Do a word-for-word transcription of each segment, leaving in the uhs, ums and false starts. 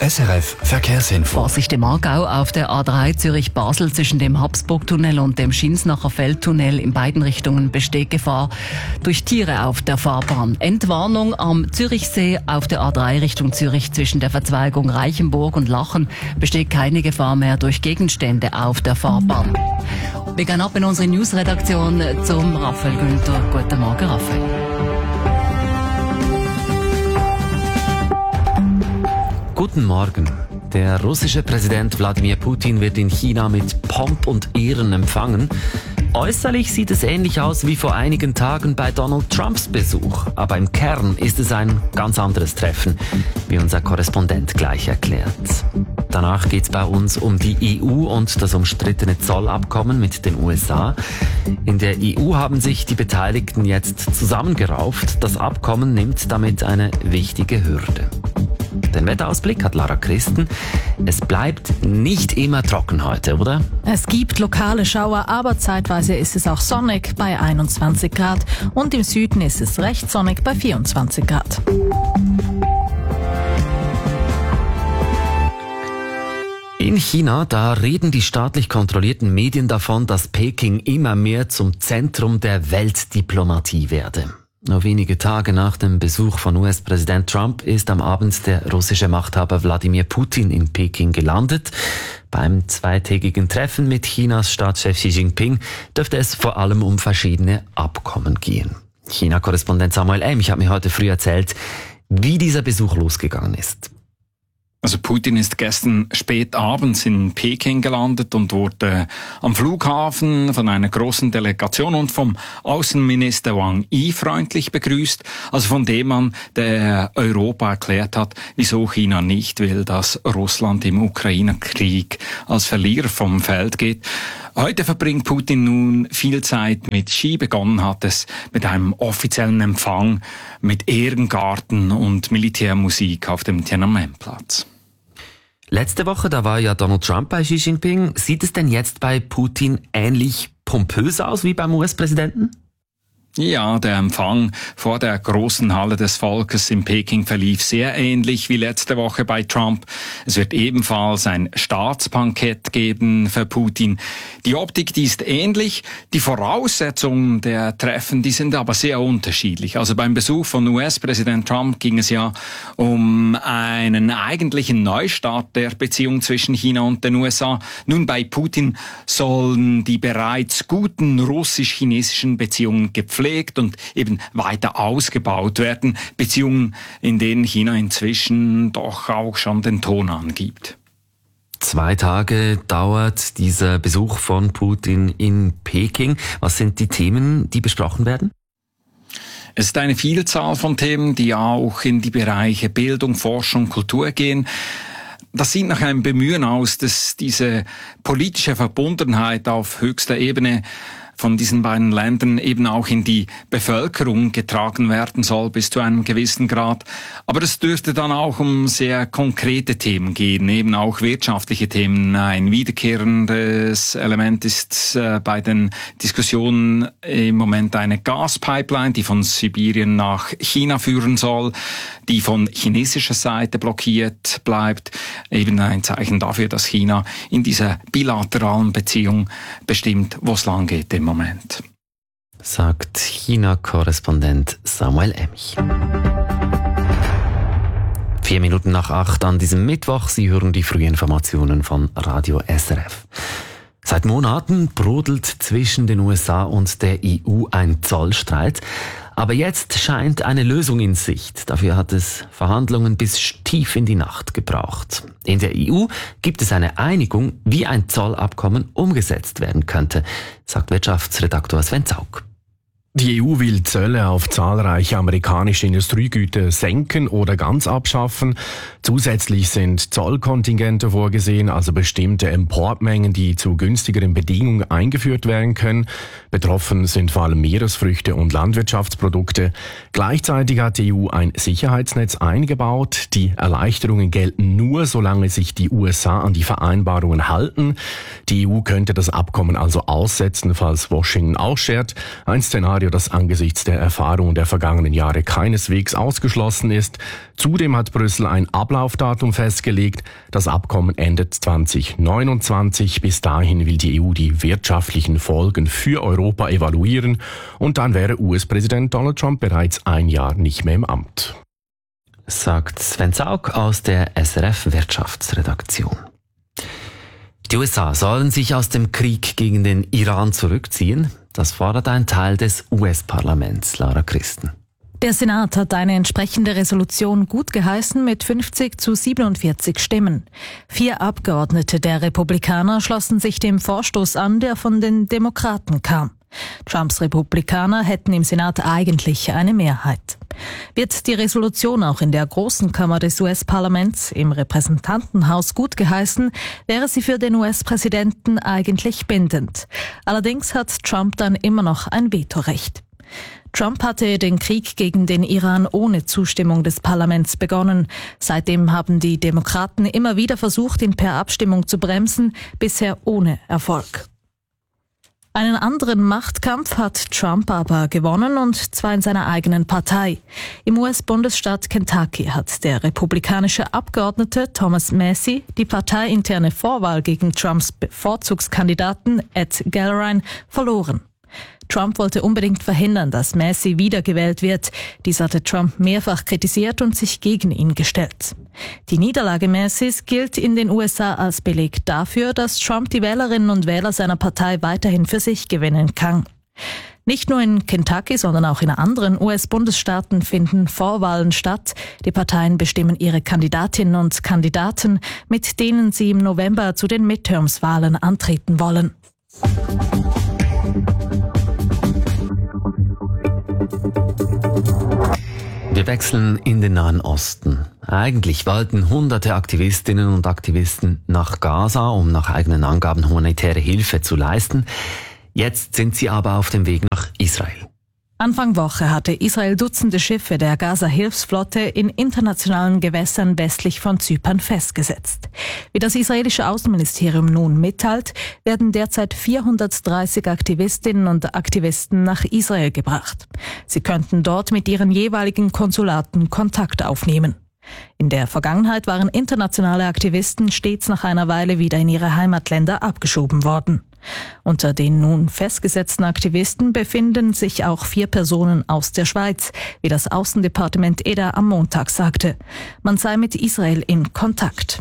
S R F Verkehrsinfo. Vorsicht im Aargau auf der A drei Zürich-Basel zwischen dem Habsburg-Tunnel und dem Schinsnacher Feldtunnel. In beiden Richtungen besteht Gefahr durch Tiere auf der Fahrbahn. Entwarnung am Zürichsee auf der A drei Richtung Zürich zwischen der Verzweigung Reichenburg und Lachen besteht keine Gefahr mehr durch Gegenstände auf der Fahrbahn. Wir gehen ab in unsere Newsredaktion zum Raphael Günther. Guten Morgen, Raphael. Guten Morgen. Der russische Präsident Wladimir Putin wird in China mit Pomp und Ehren empfangen. Äußerlich sieht es ähnlich aus wie vor einigen Tagen bei Donald Trumps Besuch. Aber im Kern ist es ein ganz anderes Treffen, wie unser Korrespondent gleich erklärt. Danach geht es bei uns um die E U und das umstrittene Zollabkommen mit den U S A. In der E U haben sich die Beteiligten jetzt zusammengerauft. Das Abkommen nimmt damit eine wichtige Hürde. Den Wetterausblick hat Lara Christen. Es bleibt nicht immer trocken heute, oder? Es gibt lokale Schauer, aber zeitweise ist es auch sonnig bei einundzwanzig Grad und im Süden ist es recht sonnig bei vierundzwanzig Grad. In China, da reden die staatlich kontrollierten Medien davon, dass Peking immer mehr zum Zentrum der Weltdiplomatie werde. Nur wenige Tage nach dem Besuch von U S-Präsident Trump ist am Abend der russische Machthaber Wladimir Putin in Peking gelandet. Beim zweitägigen Treffen mit Chinas Staatschef Xi Jinping dürfte es vor allem um verschiedene Abkommen gehen. China-Korrespondent Samuel Emch hat mir heute früh erzählt, wie dieser Besuch losgegangen ist. Also Putin ist gestern spät abends in Peking gelandet und wurde am Flughafen von einer großen Delegation und vom Außenminister Wang Yi freundlich begrüßt, also von dem Mann, der Europa erklärt hat, wieso China nicht will, dass Russland im Ukraine-Krieg als Verlierer vom Feld geht. Heute verbringt Putin nun viel Zeit mit Xi. Begonnen hat es mit einem offiziellen Empfang mit Ehrengarten und Militärmusik auf dem Tiananmen-Platz. Letzte Woche, da war ja Donald Trump bei Xi Jinping. Sieht es denn jetzt bei Putin ähnlich pompös aus wie beim U S-Präsidenten? Ja, der Empfang vor der großen Halle des Volkes in Peking verlief sehr ähnlich wie letzte Woche bei Trump. Es wird ebenfalls ein Staatsbankett geben für Putin. Die Optik, die ist ähnlich. Die Voraussetzungen der Treffen, die sind aber sehr unterschiedlich. Also beim Besuch von U S-Präsident Trump ging es ja um einen eigentlichen Neustart der Beziehung zwischen China und den U S A. Nun bei Putin sollen die bereits guten russisch-chinesischen Beziehungen gepflegt und eben weiter ausgebaut werden. Beziehungen, in denen China inzwischen doch auch schon den Ton angibt. Zwei Tage dauert dieser Besuch von Putin in Peking. Was sind die Themen, die besprochen werden? Es ist eine Vielzahl von Themen, die auch in die Bereiche Bildung, Forschung, Kultur gehen. Das sieht nach einem Bemühen aus, dass diese politische Verbundenheit auf höchster Ebene von diesen beiden Ländern eben auch in die Bevölkerung getragen werden soll, bis zu einem gewissen Grad. Aber es dürfte dann auch um sehr konkrete Themen gehen, eben auch wirtschaftliche Themen. Ein wiederkehrendes Element ist äh, bei den Diskussionen im Moment eine Gaspipeline, die von Sibirien nach China führen soll, die von chinesischer Seite blockiert bleibt. Eben ein Zeichen dafür, dass China in dieser bilateralen Beziehung bestimmt, wo es lang geht im Moment. Sagt China-Korrespondent Samuel Emch. Vier Minuten nach acht an diesem Mittwoch. Sie hören die Frühinformationen von Radio S R F. Seit Monaten brodelt zwischen den U S A und der E U ein Zollstreit. Aber jetzt scheint eine Lösung in Sicht. Dafür hat es Verhandlungen bis tief in die Nacht gebraucht. In der E U gibt es eine Einigung, wie ein Zollabkommen umgesetzt werden könnte, sagt Wirtschaftsredaktor Sven Zaug. Die E U will Zölle auf zahlreiche amerikanische Industriegüter senken oder ganz abschaffen. Zusätzlich sind Zollkontingente vorgesehen, also bestimmte Importmengen, die zu günstigeren Bedingungen eingeführt werden können. Betroffen sind vor allem Meeresfrüchte und Landwirtschaftsprodukte. Gleichzeitig hat die E U ein Sicherheitsnetz eingebaut. Die Erleichterungen gelten nur, solange sich die U S A an die Vereinbarungen halten. Die E U könnte das Abkommen also aussetzen, falls Washington ausschert. Ein Szenario, das angesichts der Erfahrungen der vergangenen Jahre keineswegs ausgeschlossen ist. Zudem hat Brüssel ein Ablauf Ablaufdatum festgelegt. Das Abkommen endet zwanzig neunundzwanzig. Bis dahin will die E U die wirtschaftlichen Folgen für Europa evaluieren und dann wäre U S-Präsident Donald Trump bereits ein Jahr nicht mehr im Amt. Sagt Sven Zaug aus der S R F-Wirtschaftsredaktion. Die U S A sollen sich aus dem Krieg gegen den Iran zurückziehen. Das fordert ein Teil des U S-Parlaments, Lara Christen. Der Senat hat eine entsprechende Resolution gutgeheißen mit fünfzig zu siebenundvierzig Stimmen. Vier Abgeordnete der Republikaner schlossen sich dem Vorstoß an, der von den Demokraten kam. Trumps Republikaner hätten im Senat eigentlich eine Mehrheit. Wird die Resolution auch in der großen Kammer des U S-Parlaments, im Repräsentantenhaus, gutgeheißen, wäre sie für den U S-Präsidenten eigentlich bindend. Allerdings hat Trump dann immer noch ein Vetorecht. Trump hatte den Krieg gegen den Iran ohne Zustimmung des Parlaments begonnen. Seitdem haben die Demokraten immer wieder versucht, ihn per Abstimmung zu bremsen, bisher ohne Erfolg. Einen anderen Machtkampf hat Trump aber gewonnen, und zwar in seiner eigenen Partei. Im U S-Bundesstaat Kentucky hat der republikanische Abgeordnete Thomas Massie die parteiinterne Vorwahl gegen Trumps Bevorzugskandidaten Ed Galleran verloren. Trump wollte unbedingt verhindern, dass Massie wiedergewählt wird. Dies hatte Trump mehrfach kritisiert und sich gegen ihn gestellt. Die Niederlage Massies gilt in den U S A als Beleg dafür, dass Trump die Wählerinnen und Wähler seiner Partei weiterhin für sich gewinnen kann. Nicht nur in Kentucky, sondern auch in anderen U S-Bundesstaaten finden Vorwahlen statt. Die Parteien bestimmen ihre Kandidatinnen und Kandidaten, mit denen sie im November zu den Midterms-Wahlen antreten wollen. Wir wechseln in den Nahen Osten. Eigentlich wollten hunderte Aktivistinnen und Aktivisten nach Gaza, um nach eigenen Angaben humanitäre Hilfe zu leisten. Jetzt sind sie aber auf dem Weg nach Israel. Anfang Woche hatte Israel Dutzende Schiffe der Gaza-Hilfsflotte in internationalen Gewässern westlich von Zypern festgesetzt. Wie das israelische Außenministerium nun mitteilt, werden derzeit vierhundertdreißig Aktivistinnen und Aktivisten nach Israel gebracht. Sie könnten dort mit ihren jeweiligen Konsulaten Kontakt aufnehmen. In der Vergangenheit waren internationale Aktivisten stets nach einer Weile wieder in ihre Heimatländer abgeschoben worden. Unter den nun festgesetzten Aktivisten befinden sich auch vier Personen aus der Schweiz, wie das Außendepartement E D A am Montag sagte. Man sei mit Israel in Kontakt.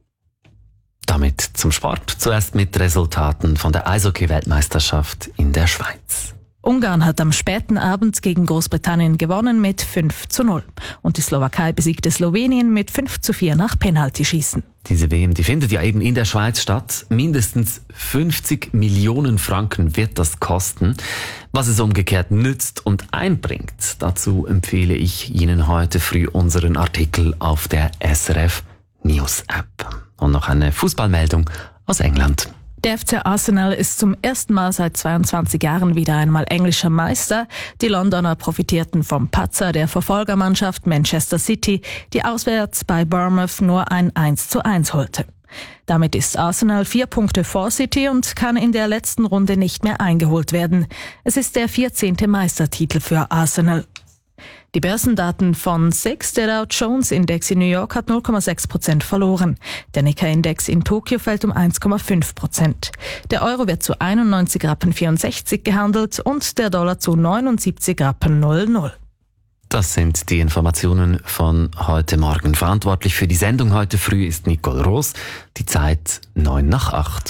Damit zum Sport. Zuerst mit Resultaten von der Eishockey-Weltmeisterschaft in der Schweiz. Ungarn hat am späten Abend gegen Großbritannien gewonnen mit fünf zu null. Und die Slowakei besiegte Slowenien mit fünf zu vier nach Penaltyschießen. Diese W M, die findet ja eben in der Schweiz statt. Mindestens fünfzig Millionen Franken wird das kosten. Was es umgekehrt nützt und einbringt, dazu empfehle ich Ihnen heute früh unseren Artikel auf der S R F News App. Und noch eine Fußballmeldung aus England. Der F C Arsenal ist zum ersten Mal seit zweiundzwanzig Jahren wieder einmal englischer Meister. Die Londoner profitierten vom Patzer der Verfolgermannschaft Manchester City, die auswärts bei Bournemouth nur ein eins zu eins holte. Damit ist Arsenal vier Punkte vor City und kann in der letzten Runde nicht mehr eingeholt werden. Es ist der vierzehnte Meistertitel für Arsenal. Die Börsendaten von S I X, der Dow Jones Index in New York, hat null Komma sechs Prozent verloren. Der Nikkei-Index in Tokio fällt um eins Komma fünf Prozent. Der Euro wird zu einundneunzig Rappen vierundsechzig gehandelt und der Dollar zu neunundsiebzig Rappen null null. Das sind die Informationen von heute Morgen. Verantwortlich für die Sendung heute früh ist Nicole Roos. Die Zeit neun nach acht.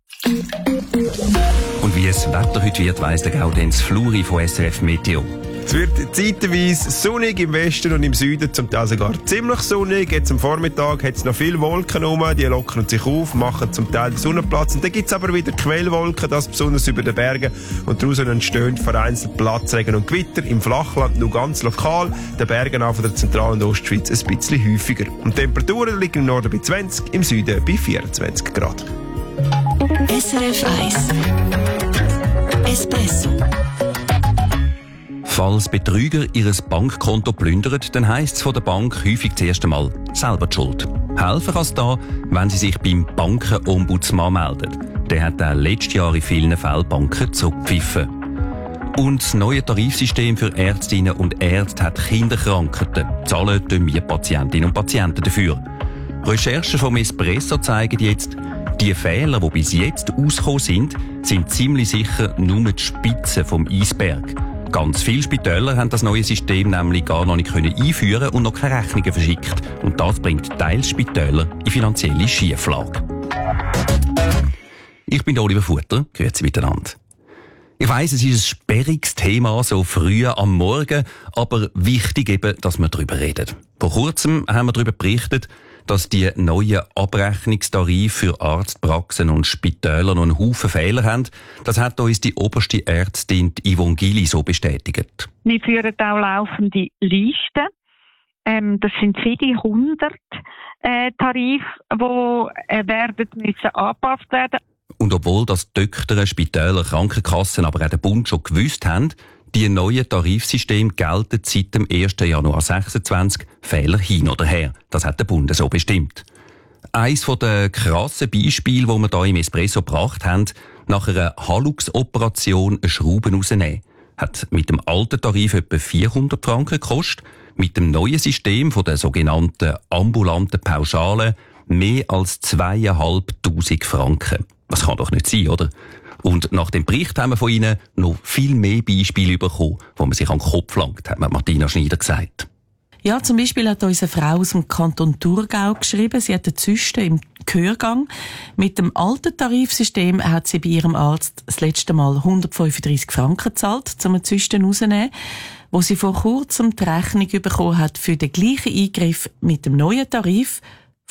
Und wie es Wetter heute wird, weiss der Gaudenz Fluri von S R F Meteo. Es wird zeitweise sonnig im Westen und im Süden, zum Teil sogar ziemlich sonnig. Jetzt am Vormittag hat es noch viele Wolken rum, die lockern sich auf, machen zum Teil den Sonnenplatz. Und dann gibt es aber wieder Quellwolken, das besonders über den Bergen. Und daraus entstehen vereinzelt Platzregen und Gewitter. Im Flachland nur ganz lokal, den Bergen auch von der Zentral- und Ostschweiz ein bisschen häufiger. Und die Temperaturen liegen im Norden bei zwanzig, im Süden bei vierundzwanzig Grad. S R F eins Espresso. Falls Betrüger ihr Bankkonto plündern, dann heisst es von der Bank häufig zuerst einmal selber die Schuld. Helfen kann es da, wenn sie sich beim Bankenombudsmann melden. Der hat auch letztes Jahr in vielen Fällen Banken zurückgepfiffen. Und das neue Tarifsystem für Ärztinnen und Ärzte hat Kinderkrankheiten. Zahlen tun wir Patientinnen und Patienten dafür. Recherchen vom Espresso zeigen jetzt, die Fehler, die bis jetzt ausgekommen sind, sind ziemlich sicher nur die Spitze vom Eisberg. Ganz viele Spitäler haben das neue System nämlich gar noch nicht einführen und noch keine Rechnungen verschickt. Und das bringt teils Spitäler in finanzielle Schieflage. Ich bin Oliver Futter. Grüezi miteinander. Ich weiss, es ist ein sperriges Thema, so früh am Morgen, aber wichtig eben, dass wir darüber reden. Vor kurzem haben wir darüber berichtet, dass die neuen Abrechnungstarife für Arztpraxen und Spitäler noch einen Haufen Fehler haben. Das hat uns die oberste Ärztin Yvonne Gili so bestätigt. Wir führen auch laufende Listen. Ähm, das sind viele hundert äh, Tarife, die äh, werden müssen angepasst werden. Und obwohl das Doktoren, Spitäler, Krankenkassen, aber auch der Bund schon gewusst haben, die neuen Tarifsysteme gelten seit dem ersten Januar sechsundzwanzig, Fehler hin oder her. Das hat der Bund so bestimmt. Eines der krassen Beispiele, die wir hier im Espresso gebracht haben, nach einer Hallux-Operation eine Schraube rausnehmen. Hat mit dem alten Tarif etwa vierhundert Franken gekostet, mit dem neuen System von der sogenannten ambulanten Pauschale mehr als zweitausendfünfhundert Franken. Das kann doch nicht sein, oder? Und nach dem Bericht haben wir von Ihnen noch viel mehr Beispiele bekommen, wo man sich an den Kopf langt, hat Martina Schneider gesagt. Ja, zum Beispiel hat uns eine Frau aus dem Kanton Thurgau geschrieben, sie hat eine Zyste im Gehörgang. Mit dem alten Tarifsystem hat sie bei ihrem Arzt das letzte Mal hundertfünfunddreissig Franken gezahlt, um eine Zyste rauszunehmen, wo sie vor kurzem die Rechnung bekommen hat für den gleichen Eingriff mit dem neuen Tarif,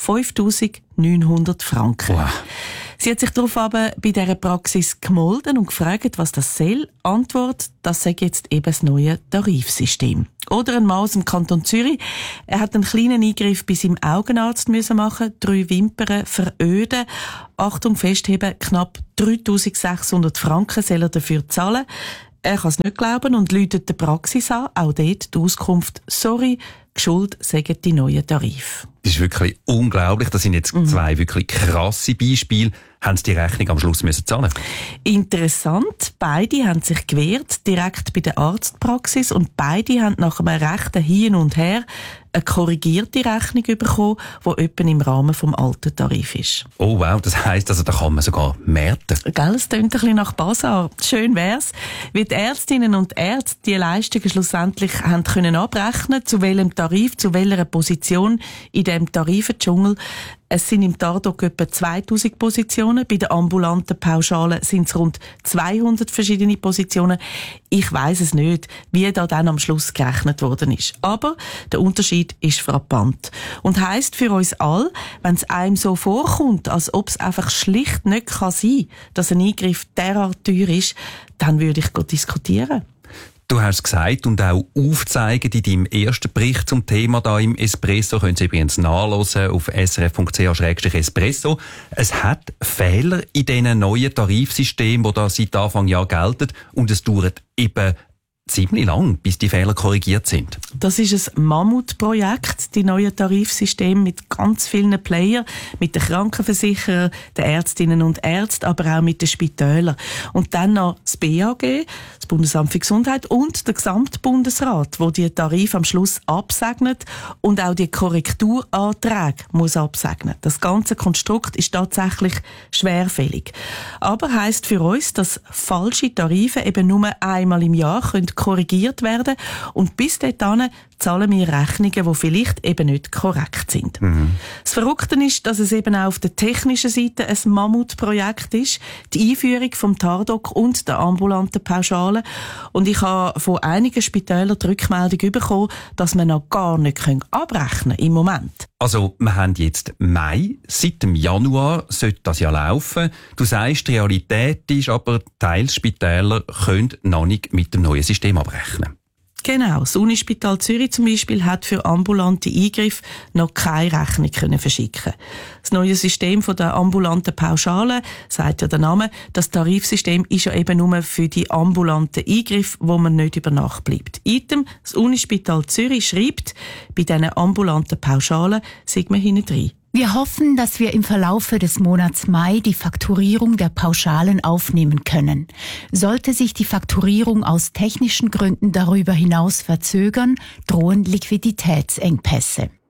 fünftausendneunhundert Franken. Wow. Sie hat sich darauf aber bei dieser Praxis gemeldet und gefragt, was das soll. Antwort, das sei jetzt eben das neue Tarifsystem. Oder ein Mann aus dem Kanton Zürich. Er hat einen kleinen Eingriff bei seinem Augenarzt müssen machen, drei Wimpern veröden. Achtung, festheben, knapp dreitausendsechshundert Franken soll er dafür zahlen. Er kann es nicht glauben und läutet die Praxis an. Auch dort die Auskunft, sorry, Schuld sagen die neuen Tarife. Das ist wirklich unglaublich. Das sind jetzt mhm. zwei wirklich krasse Beispiele. Haben Sie die Rechnung am Schluss müssen zahlen? Interessant. Beide haben sich gewehrt, direkt bei der Arztpraxis. Und beide haben nach einem rechten Hin und Her eine korrigierte Rechnung bekommen, die etwa im Rahmen vom alten Tarif ist. Oh wow, das heisst, also, da kann man sogar märten. Gell, es klingt ein bisschen nach Basar. Schön wär's, wie die Ärztinnen und Ärzte die Leistungen schlussendlich haben können abrechnen, zu welchem Tarif, zu welcher Position in dem Tarifendschungel. Es sind im Tardok etwa zweitausend Positionen. Bei der ambulanten Pauschale sind es rund zweihundert verschiedene Positionen. Ich weiss es nicht, wie da dann am Schluss gerechnet worden ist. Aber der Unterschied ist frappant. Und heisst für uns alle, wenn es einem so vorkommt, als ob es einfach schlicht nicht kann sein, dass ein Eingriff derart teuer ist, dann würde ich diskutieren. Du hast es gesagt und auch aufzeigen in deinem ersten Bericht zum Thema da im Espresso. Können Sie übrigens nachlesen auf s r f punkt c h slash espresso. Es hat Fehler in diesen neuen Tarifsystemen, die da seit Anfang Jahr gelten. Und es dauert eben ziemlich lang, bis die Fehler korrigiert sind. Das ist ein Mammutprojekt, die neuen Tarifsysteme mit ganz vielen Playern, mit den Krankenversicherern, den Ärztinnen und Ärzten, aber auch mit den Spitälern. Und dann noch das B A G, das Bundesamt für Gesundheit und der Gesamtbundesrat, wo die Tarife am Schluss absegnet und auch die Korrekturanträge muss absegnen. Das ganze Konstrukt ist tatsächlich schwerfällig. Aber heisst für uns, dass falsche Tarife eben nur einmal im Jahr können korrigiert werden und bis dahin zahlen wir Rechnungen, die vielleicht eben nicht korrekt sind. Mhm. Das Verrückte ist, dass es eben auch auf der technischen Seite ein Mammutprojekt ist, die Einführung vom Tardok und der ambulanten Pauschale. Und ich habe von einigen Spitälern die Rückmeldung bekommen, dass man noch gar nicht abrechnen kann im Moment. Also, wir haben jetzt Mai, seit dem Januar sollte das ja laufen. Du sagst, die Realität ist aber, teils Spitäler können noch nicht mit dem neuen System abrechnen. Genau. Das Unispital Zürich zum Beispiel hat für ambulante Eingriffe noch keine Rechnung können verschicken. Das neue System von der ambulanten Pauschale, sagt ja der Name, das Tarifsystem ist ja eben nur für die ambulanten Eingriffe, wo man nicht über Nacht bleibt. Item, das Unispital Zürich schreibt, bei diesen ambulanten Pauschalen sind wir hinten rein. Wir hoffen, dass wir im Verlaufe des Monats Mai die Fakturierung der Pauschalen aufnehmen können. Sollte sich die Fakturierung aus technischen Gründen darüber hinaus verzögern, drohen Liquiditätsengpässe.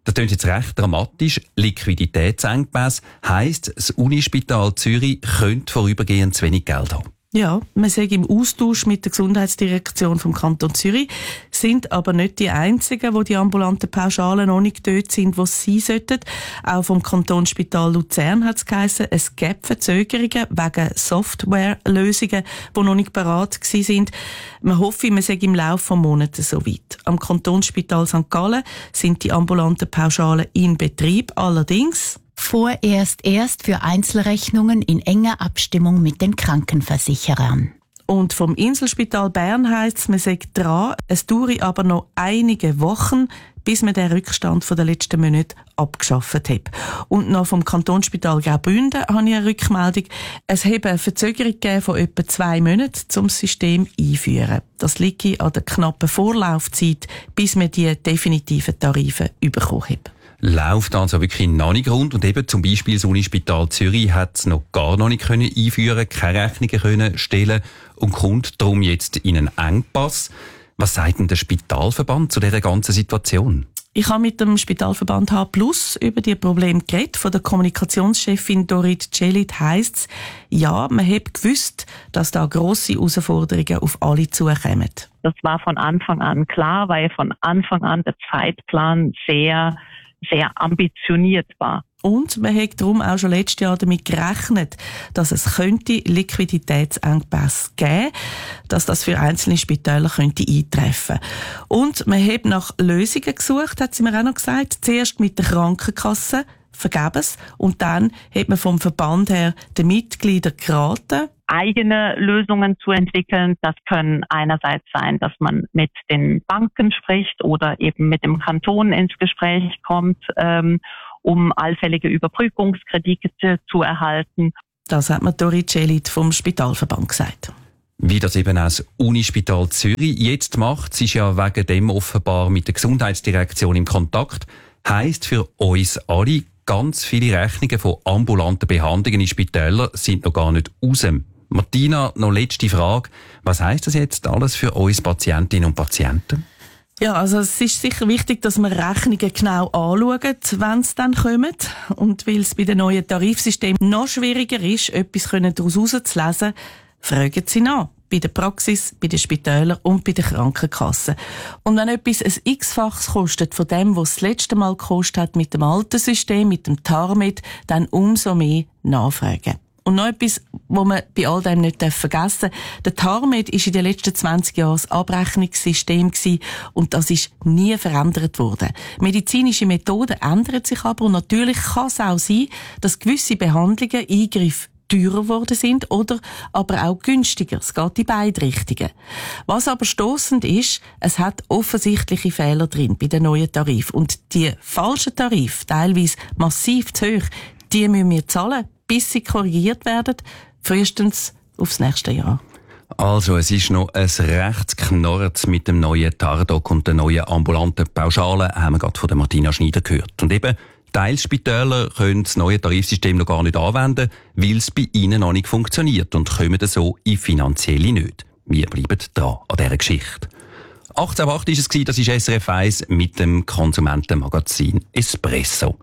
Das klingt jetzt recht dramatisch. Liquiditätsengpass heisst, das Unispital Zürich könnte vorübergehend zu wenig Geld haben. Ja, wir sind im Austausch mit der Gesundheitsdirektion vom Kanton Zürich, sind aber nicht die Einzigen, wo die ambulanten Pauschalen noch nicht dort sind, wo sie sein sollten. Auch vom Kantonsspital Luzern hat es geheissen, es gibt Verzögerungen wegen Softwarelösungen, die noch nicht bereit gewesen sind. Wir hoffen, wir sind im Laufe des Monats so weit. Am Kantonsspital Sankt Gallen sind die ambulanten Pauschalen in Betrieb, allerdings vorerst erst für Einzelrechnungen in enger Abstimmung mit den Krankenversicherern. Und vom Inselspital Bern heisst es, man sei dran. Es dauert aber noch einige Wochen, bis man den Rückstand von den letzten Monaten abgeschafft hat. Und noch vom Kantonsspital Graubünden habe ich eine Rückmeldung. Es habe eine Verzögerung gegeben von etwa zwei Monaten, um das System einzuführen. Das liegt an der knappen Vorlaufzeit, bis man die definitiven Tarife bekommen hat. Läuft also wirklich noch nicht rund und eben zum Beispiel das Unispital Zürich hat es noch gar noch nicht können einführen, keine Rechnungen können stellen und kommt darum jetzt in einen Engpass. Was sagt denn der Spitalverband zu dieser ganzen Situation? Ich habe mit dem Spitalverband H plus über die Probleme geredet. Von der Kommunikationschefin Dorit Celit heisst es, ja, man hat gewusst, dass da grosse Herausforderungen auf alle zukommen. Das war von Anfang an klar, weil von Anfang an der Zeitplan sehr sehr ambitioniert war. Und man hat darum auch schon letztes Jahr damit gerechnet, dass es könnte Liquiditätsengpässe geben, dass das für einzelne Spitäler könnte eintreffen. Und man hat nach Lösungen gesucht, hat sie mir auch noch gesagt. Zuerst mit der Krankenkasse, vergebens. Und dann hat man vom Verband her den Mitgliedern geraten, eigene Lösungen zu entwickeln. Das können einerseits sein, dass man mit den Banken spricht oder eben mit dem Kanton ins Gespräch kommt, ähm, um allfällige Überbrückungskredite zu erhalten. Das hat mir Dorit Celit vom Spitalverband gesagt. Wie das eben auch das Unispital Zürich jetzt macht, sie ist ja wegen dem offenbar mit der Gesundheitsdirektion im Kontakt, heisst für uns alle, ganz viele Rechnungen von ambulanten Behandlungen in Spitälern sind noch gar nicht raus. Martina, noch letzte Frage. Was heisst das jetzt alles für uns Patientinnen und Patienten? Ja, also es ist sicher wichtig, dass wir Rechnungen genau anschauen, wenn sie dann kommen. Und weil es bei den neuen Tarifsystemen noch schwieriger ist, etwas daraus herauszulesen, fragen Sie nach. Bei der Praxis, bei den Spitälern und bei den Krankenkassen. Und wenn etwas ein x-faches kostet von dem, was das letzte Mal gekostet hat mit dem alten System, mit dem TARMED, dann umso mehr nachfragen. Und noch etwas, was man bei all dem nicht vergessen darf. Der TARMED war in den letzten zwanzig Jahren das Abrechnungssystem gewesen, und das ist nie verändert worden. Medizinische Methoden ändern sich aber, und natürlich kann es auch sein, dass gewisse Behandlungen, Eingriffe teurer geworden sind oder aber auch günstiger. Es geht in beide Richtungen. Was aber stossend ist, es hat offensichtliche Fehler drin bei den neuen Tarifen. Und die falschen Tarife, teilweise massiv zu hoch, die müssen wir zahlen, bis sie korrigiert werden, frühestens aufs nächste Jahr. Also, es ist noch ein rechts Knorrz mit dem neuen Tardoc und der neuen ambulanten Pauschale, haben wir gerade von der Martina Schneider gehört. Und eben, Teilspitäler können das neue Tarifsystem noch gar nicht anwenden, weil es bei ihnen noch nicht funktioniert und kommen so in finanzielle Nöte. Wir bleiben dran an dieser Geschichte. achtzehn Uhr acht war es, das ist S R F eins mit dem Konsumentenmagazin Espresso.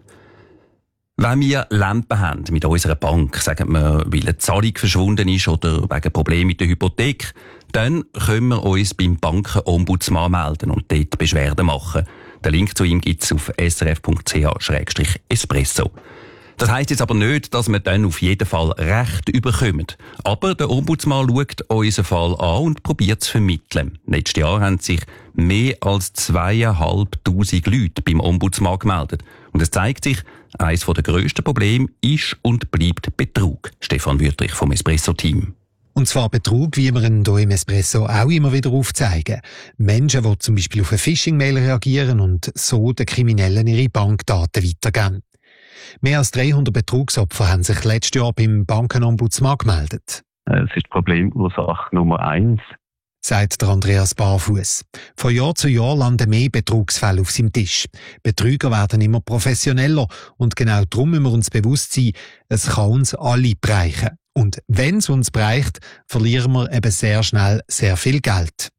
Wenn wir Lampen haben mit unserer Bank, sagen wir, weil eine Zahlung verschwunden ist oder wegen Problemen mit der Hypothek, dann können wir uns beim Bankenombudsmann melden und dort Beschwerden machen. Den Link zu ihm gibt's auf s r f punkt c h slash espresso. Das heisst jetzt aber nicht, dass wir dann auf jeden Fall Recht überkommen. Aber der Ombudsmann schaut unseren Fall an und probiert zu vermitteln. Letztes Jahr haben sich mehr als zweieinhalbtausend Leute beim Ombudsmann gemeldet. Und es zeigt sich, eines der grössten Probleme ist und bleibt Betrug. Stefan Wüttrich vom Espresso-Team. Und zwar Betrug, wie wir ihn hier im Espresso auch immer wieder aufzeigen. Menschen, die zum Beispiel auf eine Phishing-Mail reagieren und so den Kriminellen ihre Bankdaten weitergeben. Mehr als dreihundert Betrugsopfer haben sich letztes Jahr beim Bankenombudsmann gemeldet. Es ist Problemursache Nummer eins, sagt der Andreas Barfuß. Von Jahr zu Jahr landen mehr Betrugsfälle auf seinem Tisch. Betrüger werden immer professioneller und genau darum müssen wir uns bewusst sein, es kann uns alle bereichen. Und wenn es uns bereicht, verlieren wir eben sehr schnell sehr viel Geld.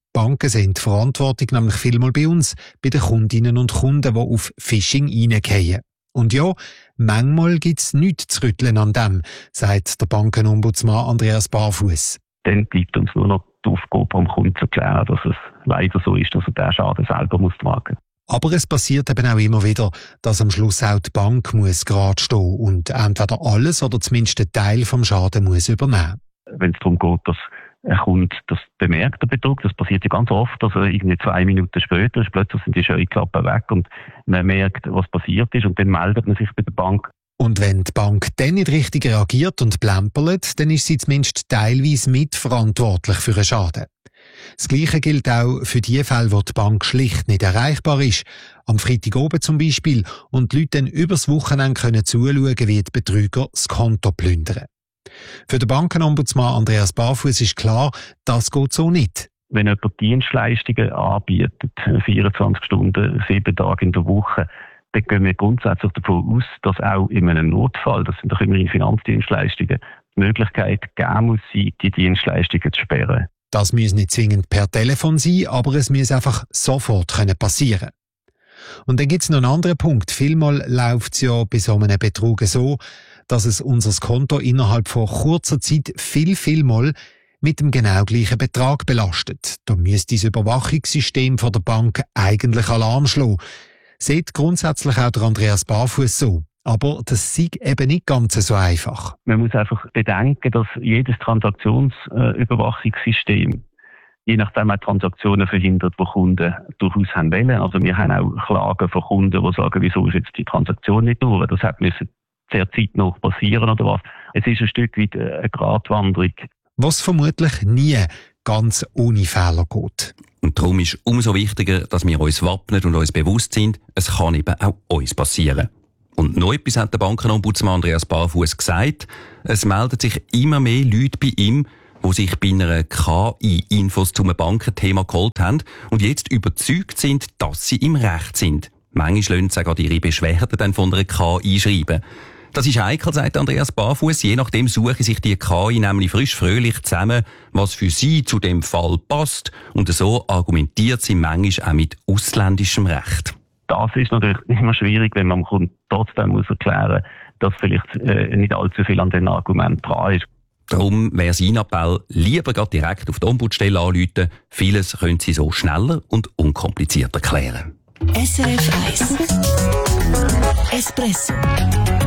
Banken sehen die Verantwortung nämlich vielmal bei uns, bei den Kundinnen und Kunden, die auf Phishing reingehen. Und ja, manchmal gibt es nichts zu rütteln an dem, sagt der Bankenombudsmann Andreas Barfuss. Dann bleibt uns nur noch die Aufgabe, am Kunden zu erklären, dass es leider so ist, dass er den Schaden selber muss tragen muss. Aber es passiert eben auch immer wieder, dass am Schluss auch die Bank muss gerade stehen und entweder alles oder zumindest einen Teil vom Schaden muss übernehmen. Wenn es darum geht, dass ein Kunde das bemerkt, der Betrug, das passiert ja ganz oft, also irgendwie zwei Minuten später ist plötzlich sind die Scheuklappen weg und man merkt, was passiert ist und dann meldet man sich bei der Bank. Und wenn die Bank dann nicht richtig reagiert und plämperlet, dann ist sie zumindest teilweise mitverantwortlich für einen Schaden. Das Gleiche gilt auch für die Fälle, wo die Bank schlicht nicht erreichbar ist. Am Freitag oben zum Beispiel und die Leute dann übers Wochenende können zuschauen, wie die Betrüger das Konto plündern. Für den Bankenombudsmann Andreas Barfuss ist klar, das geht so nicht. Wenn jemand Dienstleistungen anbietet, vierundzwanzig Stunden, sieben Tage in der Woche, dann gehen wir grundsätzlich davon aus, dass auch in einem Notfall, das sind doch immerhin Finanzdienstleistungen, die Möglichkeit geben muss, die Dienstleistungen zu sperren. Das muss nicht zwingend per Telefon sein, aber es muss einfach sofort passieren können. Und dann gibt es noch einen anderen Punkt. Vielmal läuft es ja bei so einem Betrug so, dass es unser Konto innerhalb von kurzer Zeit viel, viel mal mit dem genau gleichen Betrag belastet. Da müsste das Überwachungssystem von der Bank eigentlich Alarm schlagen. Sieht grundsätzlich auch der Andreas Barfuss so. Aber das sei eben nicht ganz so einfach. Man muss einfach bedenken, dass jedes Transaktionsüberwachungssystem je nachdem auch Transaktionen verhindert, die Kunden durchaus haben wollen. Also wir haben auch Klagen von Kunden, die sagen, wieso ist jetzt die Transaktion nicht durch? Das hat müssen sehr zeitnah passieren oder was. Es ist ein Stück weit eine Gratwanderung. Was vermutlich nie ganz ohne Fehler geht. Und darum ist es umso wichtiger, dass wir uns wappnen und uns bewusst sind, es kann eben auch uns passieren. Und noch etwas hat der Bankenombudsmann Andreas Barfuss gesagt. Es melden sich immer mehr Leute bei ihm, die sich bei einer K I Infos zum Bankenthema geholt haben und jetzt überzeugt sind, dass sie im Recht sind. Manchmal lassen sie auch ihre Beschwerden dann von einer K I schreiben. Das ist heikel, sagt Andreas Barfuss. Je nachdem suche sich die K I nämlich frisch fröhlich zusammen, was für sie zu dem Fall passt. Und so argumentiert sie manchmal auch mit ausländischem Recht. Das ist natürlich immer schwierig, wenn man trotzdem muss erklären, dass vielleicht äh, nicht allzu viel an den Argumenten dran ist. Darum wäre sein Appell, lieber gerade direkt auf die Ombudsstelle anrufen. Vieles können sie so schneller und unkomplizierter klären. S R F eins Espresso